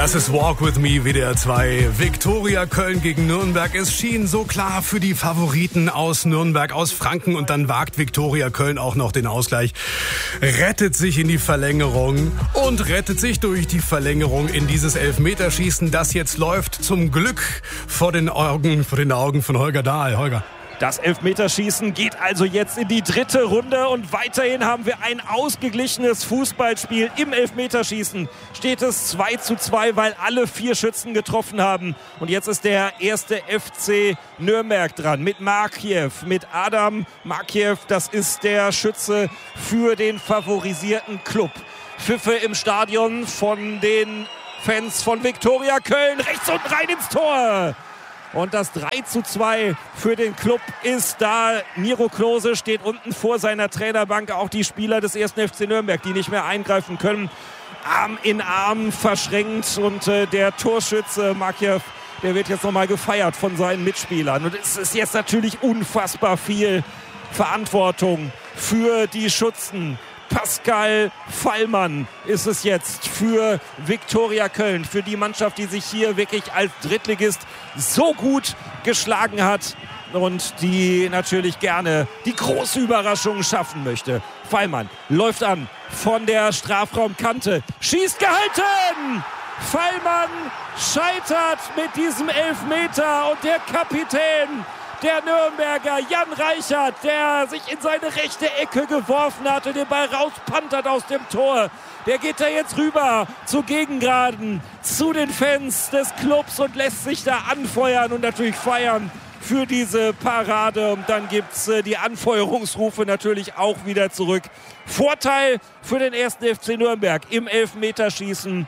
Das ist Walk With Me, WDR 2. Viktoria Köln gegen Nürnberg. Es schien so klar für die Favoriten aus Nürnberg, aus Franken. Und dann wagt Viktoria Köln auch noch den Ausgleich. Rettet sich in die Verlängerung und rettet sich durch die Verlängerung in dieses Elfmeterschießen, das jetzt läuft. Zum Glück vor den Augen von Holger Dahl. Holger. Das Elfmeterschießen geht also jetzt in die dritte Runde und weiterhin haben wir ein ausgeglichenes Fußballspiel. Im Elfmeterschießen steht es 2:2, weil alle 4 Schützen getroffen haben. Und jetzt ist der erste FC Nürnberg dran mit Markiew, mit Adam Markiew. Das ist der Schütze für den favorisierten Club. Pfiffe im Stadion von den Fans von Viktoria Köln. Rechts unten rein ins Tor. Und das 3:2 für den Club ist da. Miro Klose steht unten vor seiner Trainerbank. Auch die Spieler des 1. FC Nürnberg, die nicht mehr eingreifen können, Arm in Arm verschränkt. Und der Torschütze Markiew, der wird jetzt nochmal gefeiert von seinen Mitspielern. Und es ist jetzt natürlich unfassbar viel Verantwortung für die Schützen. Pascal Fallmann ist es jetzt für Viktoria Köln, für die Mannschaft, die sich hier wirklich als Drittligist so gut geschlagen hat und die natürlich gerne die große Überraschung schaffen möchte. Fallmann läuft an von der Strafraumkante, schießt gehalten! Fallmann scheitert mit diesem Elfmeter und der Kapitän der Nürnberger, Jan Reichert, der sich in seine rechte Ecke geworfen hat und den Ball rauspantert aus dem Tor. Der geht da jetzt rüber zu Gegengraden, zu den Fans des Clubs und lässt sich da anfeuern und natürlich feiern für diese Parade. Und dann gibt's die Anfeuerungsrufe natürlich auch wieder zurück. Vorteil für den 1. FC Nürnberg im Elfmeterschießen.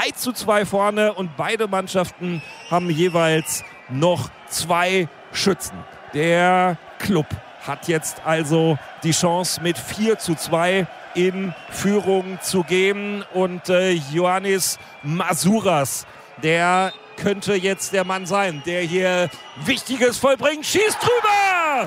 3:2 vorne und beide Mannschaften haben jeweils noch 2 Schützen. Der Club hat jetzt also die Chance, mit 4:2 in Führung zu gehen. Und Ioannis Masouras, der könnte jetzt der Mann sein, der hier Wichtiges vollbringt. Schießt drüber!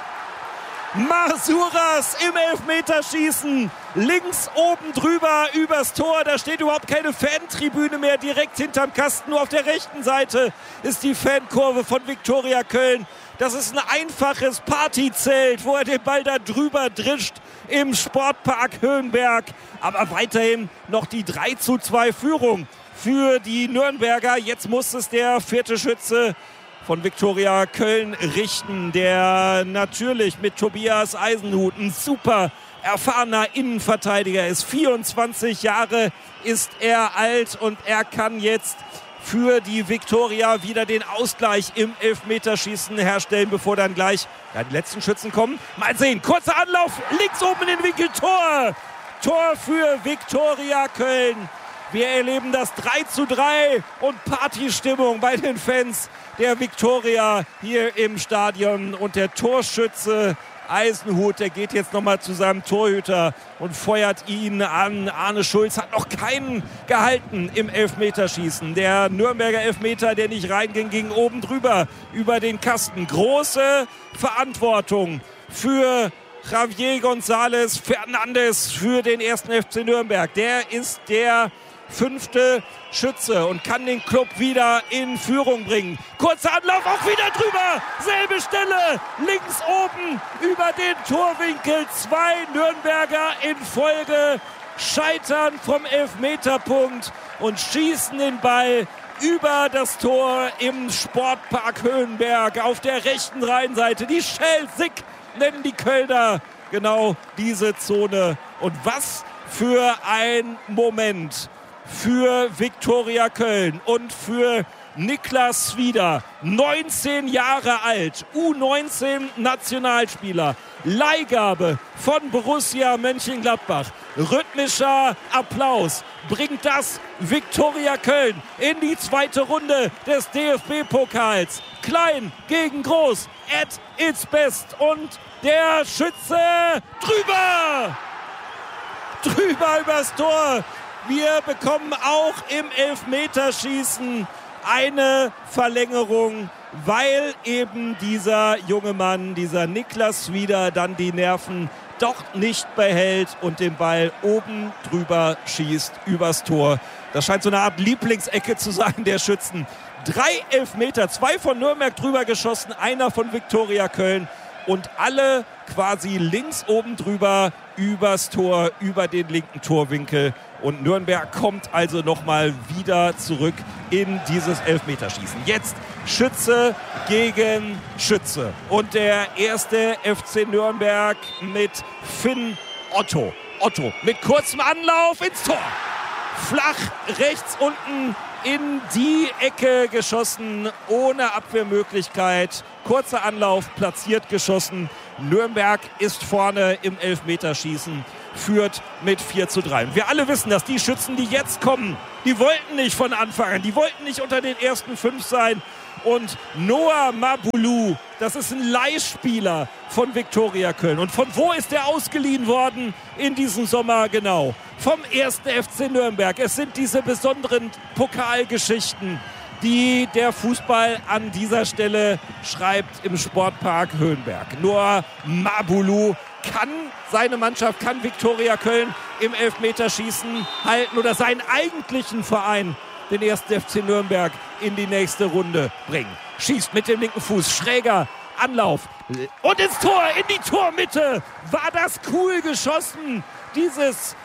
Masouras im Elfmeterschießen. Links oben drüber übers Tor. Da steht überhaupt keine Fantribüne mehr direkt hinterm Kasten. Nur auf der rechten Seite ist die Fankurve von Viktoria Köln. Das ist ein einfaches Partyzelt, wo er den Ball da drüber drischt im Sportpark Höhenberg. Aber weiterhin noch die 3:2 Führung für die Nürnberger. Jetzt muss es der 4. Schütze von Viktoria Köln richten, der natürlich mit Tobias Eisenhut ein super erfahrener Innenverteidiger ist. 24 Jahre ist er alt und er kann jetzt für die Viktoria wieder den Ausgleich im Elfmeterschießen herstellen, bevor dann gleich die letzten Schützen kommen. Mal sehen, kurzer Anlauf, links oben in den Winkel, Tor! Tor für Viktoria Köln. Wir erleben das 3:3 und Partystimmung bei den Fans der Viktoria hier im Stadion. Und der Torschütze Eisenhut, der geht jetzt nochmal zu seinem Torhüter und feuert ihn an. Arne Schulz hat noch keinen gehalten im Elfmeterschießen. Der Nürnberger Elfmeter, der nicht reinging, ging oben drüber über den Kasten. Große Verantwortung für Javier González Fernandes für den 1. FC Nürnberg. Der ist der 5. Schütze und kann den Club wieder in Führung bringen. Kurzer Anlauf, auch wieder drüber. Selbe Stelle, links oben über den Torwinkel. 2 Nürnberger in Folge scheitern vom Elfmeterpunkt und schießen den Ball über das Tor im Sportpark Höhenberg auf der rechten Rheinseite. Die Schelsig nennen die Kölner genau diese Zone. Und was für ein Moment für Viktoria Köln und für Niklas Swider, 19 Jahre alt, U19-Nationalspieler, Leihgabe von Borussia Mönchengladbach. Rhythmischer Applaus bringt das Viktoria Köln in die 2. Runde des DFB-Pokals. Klein gegen groß, at its best und der Schütze drüber übers Tor. Wir bekommen auch im Elfmeterschießen eine Verlängerung, weil eben dieser junge Mann, dieser Niklas Swider, dann die Nerven doch nicht behält und den Ball oben drüber schießt übers Tor. Das scheint so eine Art Lieblingsecke zu sein der Schützen. 3 Elfmeter, 2 von Nürnberg drüber geschossen, einer von Viktoria Köln. Und alle quasi links oben drüber, übers Tor, über den linken Torwinkel. Und Nürnberg kommt also nochmal wieder zurück in dieses Elfmeterschießen. Jetzt Schütze gegen Schütze. Und der erste FC Nürnberg mit Finn Otto. Otto mit kurzem Anlauf ins Tor. Flach rechts unten in die Ecke geschossen, ohne Abwehrmöglichkeit. Kurzer Anlauf, platziert geschossen. Nürnberg ist vorne im Elfmeterschießen, führt mit 4:3. Und wir alle wissen, dass die Schützen, die jetzt kommen, die wollten nicht von Anfang an, die wollten nicht unter den ersten 5 sein. Und Noah Mabulu, das ist ein Leihspieler von Viktoria Köln. Und von wo ist er ausgeliehen worden in diesem Sommer? Genau, vom 1. FC Nürnberg. Es sind diese besonderen Pokalgeschichten, die der Fußball an dieser Stelle schreibt im Sportpark Höhenberg. Noah Mabulu kann seine Mannschaft, kann Viktoria Köln im Elfmeterschießen halten oder seinen eigentlichen Verein, den 1. FC Nürnberg, in die nächste Runde bringen. Schießt mit dem linken Fuß, schräger Anlauf und ins Tor, in die Tormitte. War das cool geschossen, dieses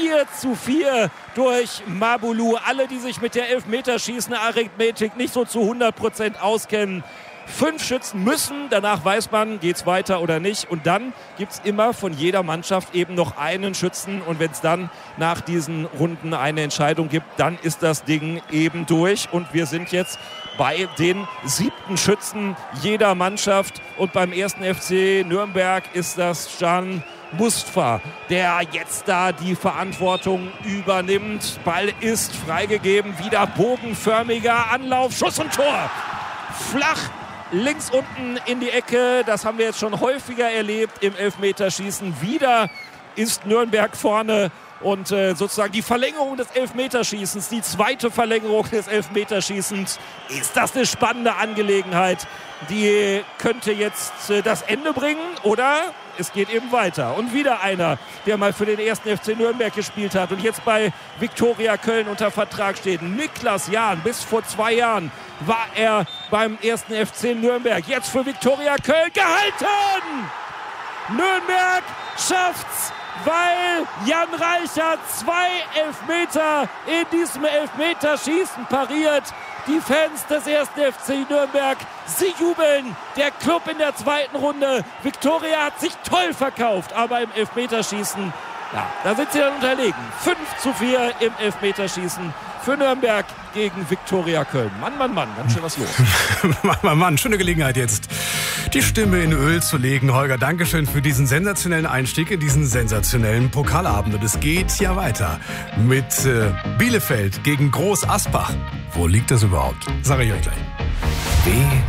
4:4 durch Mabulu. Alle, die sich mit der Elfmeterschießen-Arithmetik nicht so zu 100% auskennen. 5 Schützen müssen, danach weiß man, geht's weiter oder nicht. Und dann gibt's immer von jeder Mannschaft eben noch einen Schützen. Und wenn es dann nach diesen Runden eine Entscheidung gibt, dann ist das Ding eben durch. Und wir sind jetzt bei den 7. Schützen jeder Mannschaft. Und beim 1. FC Nürnberg ist das Can Mustafa, der jetzt da die Verantwortung übernimmt. Ball ist freigegeben, wieder bogenförmiger Anlauf, Schuss und Tor. Flach links unten in die Ecke, das haben wir jetzt schon häufiger erlebt im Elfmeterschießen. Wieder ist Nürnberg vorne und sozusagen die Verlängerung des Elfmeterschießens, die zweite Verlängerung des Elfmeterschießens. Ist das eine spannende Angelegenheit? Die könnte jetzt das Ende bringen oder es geht eben weiter. Und wieder einer, der mal für den 1. FC Nürnberg gespielt hat und jetzt bei Viktoria Köln unter Vertrag steht. Niklas Jahn, bis vor 2 Jahren war er beim 1. FC Nürnberg. Jetzt für Viktoria Köln gehalten! Nürnberg schafft's, weil Jan Reichert 2 Elfmeter in diesem Elfmeterschießen pariert. Die Fans des 1. FC Nürnberg, sie jubeln. Der Club in der 2. Runde. Viktoria hat sich toll verkauft, aber im Elfmeterschießen, ja, da sind sie dann unterlegen. 5:4 im Elfmeterschießen für Nürnberg gegen Viktoria Köln. Mann, Mann, Mann, ganz schön was los. Mann, schöne Gelegenheit jetzt, die Stimme in Öl zu legen. Holger, Dankeschön für diesen sensationellen Einstieg in diesen sensationellen Pokalabend. Und es geht ja weiter mit Bielefeld gegen Groß Asbach. Wo liegt das überhaupt? Sage ich euch gleich.